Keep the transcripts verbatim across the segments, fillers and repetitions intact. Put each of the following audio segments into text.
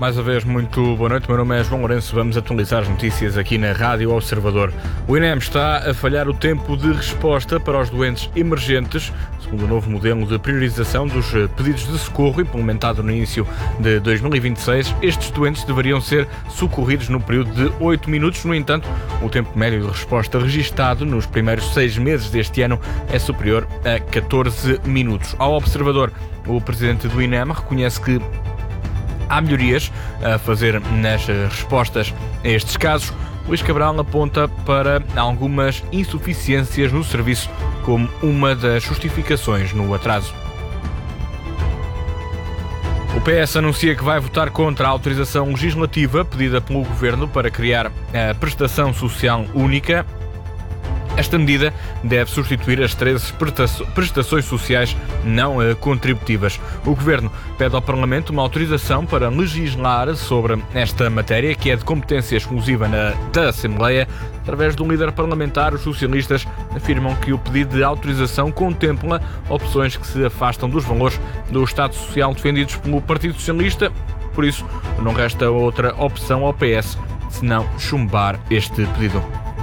mais uma vez, muito boa noite. Meu nome é João Lourenço. Vamos atualizar as notícias aqui na Rádio Observador. O INEM está a falhar o tempo de resposta para os doentes emergentes, segundo o novo modelo de priorização dos pedidos de socorro implementado no início de dois mil e vinte e seis. Estes doentes deveriam ser socorridos no período de oito minutos. No entanto, o tempo médio de resposta registado nos primeiros seis meses deste ano é superior a catorze minutos. Ao Observador, o presidente do INEM reconhece que há melhorias a fazer nas respostas a estes casos. Luís Cabral aponta para algumas insuficiências no serviço como uma das justificações no atraso. O P S anuncia que vai votar contra a autorização legislativa pedida pelo Governo para criar a prestação social única. Esta medida deve substituir as treze prestações sociais não contributivas. O Governo pede ao Parlamento uma autorização para legislar sobre esta matéria, que é de competência exclusiva na, da Assembleia. Através do líder parlamentar, os socialistas afirmam que o pedido de autorização contempla opções que se afastam dos valores do Estado Social defendidos pelo Partido Socialista. Por isso, não resta outra opção ao P S senão chumbar este pedido.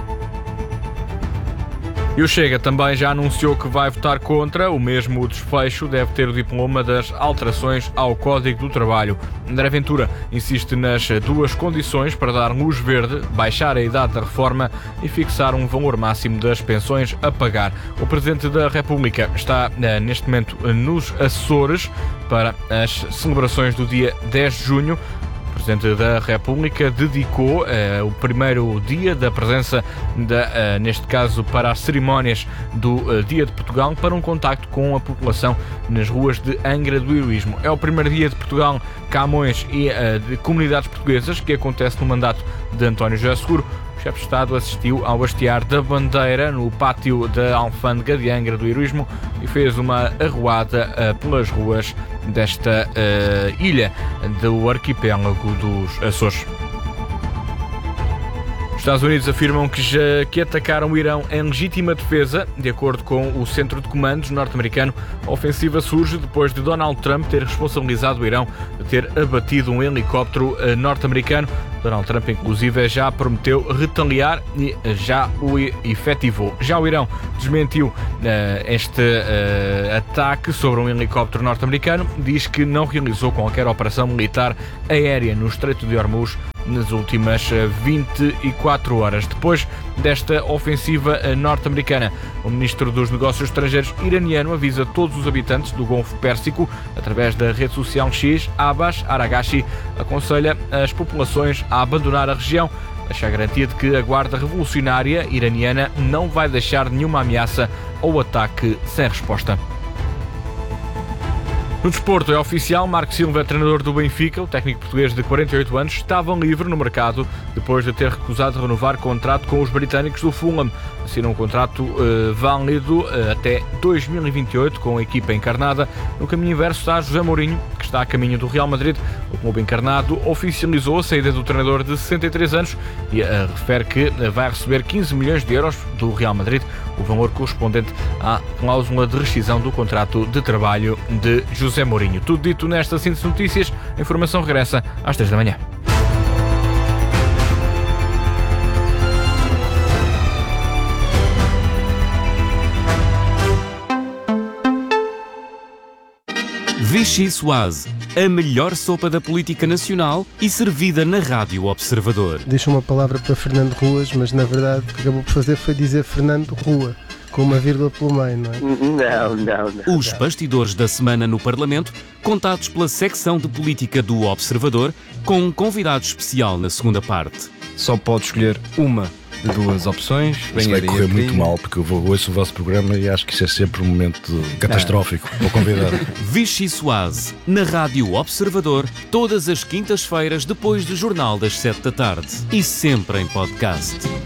E o Chega também já anunciou que vai votar contra. O mesmo desfecho deve ter o diploma das alterações ao Código do Trabalho. André Ventura insiste nas duas condições para dar luz verde: baixar a idade da reforma e fixar um valor máximo das pensões a pagar. O Presidente da República está neste momento nos Açores para as celebrações do dia dez de junho. O Presidente da República dedicou uh, o primeiro dia da presença, da, uh, neste caso para as cerimónias do uh, Dia de Portugal, para um contacto com a população nas ruas de Angra do Heroísmo. É o primeiro dia de Portugal, Camões e uh, de comunidades portuguesas que acontece no mandato de António José Seguro. O chefe de Estado assistiu ao hastear da bandeira no pátio da Alfândega de Angra do Heroísmo e fez uma arruada uh, pelas ruas desta uh, ilha do arquipélago dos Açores. Os Estados Unidos afirmam que, já, que atacaram o Irão em legítima defesa. De acordo com o Centro de Comandos norte-americano, a ofensiva surge depois de Donald Trump ter responsabilizado o Irão de ter abatido um helicóptero norte-americano. Donald Trump, inclusive, já prometeu retaliar e já o efetivou. Já o Irão desmentiu uh, este uh, ataque sobre um helicóptero norte-americano. Diz que não realizou qualquer operação militar aérea no Estreito de Hormuz nas últimas vinte e quatro horas. Depois desta ofensiva norte-americana, o Ministro dos Negócios Estrangeiros iraniano avisa todos os habitantes do Golfo Pérsico, através da rede social X. Abbas Araghchi aconselha as populações a abandonar a região, deixa a garantia de que a Guarda Revolucionária iraniana não vai deixar nenhuma ameaça ou ataque sem resposta. No desporto é oficial, Marco Silva, treinador do Benfica, o técnico português de quarenta e oito anos, estava livre no mercado depois de ter recusado renovar contrato com os britânicos do Fulham. Assina um contrato uh, válido uh, até dois mil e vinte e oito com a equipa encarnada. No caminho inverso está José Mourinho, que está a caminho do Real Madrid. O clube encarnado oficializou a saída do treinador de sessenta e três anos e uh, refere que uh, vai receber quinze milhões de euros do Real Madrid, o valor correspondente à cláusula de rescisão do contrato de trabalho de José Mourinho. Tudo dito nesta síntese de notícias. A informação regressa às três da manhã. Vichy Soase, a melhor sopa da política nacional e servida na Rádio Observador. Deixa uma palavra para Fernando Ruas, mas na verdade o que acabou por fazer foi dizer Fernando Rua, com uma vírgula pelo meio, não é? Não, não, não. Os bastidores da semana no Parlamento, contados pela secção de política do Observador, com um convidado especial na segunda parte. Só pode escolher uma de duas opções. Isso vai correr muito mal, porque eu vou, ouço o vosso programa e acho que isso é sempre um momento catastrófico para o convidado. Vichy Soase, na Rádio Observador, todas as quintas-feiras depois do Jornal das sete da tarde e sempre em podcast.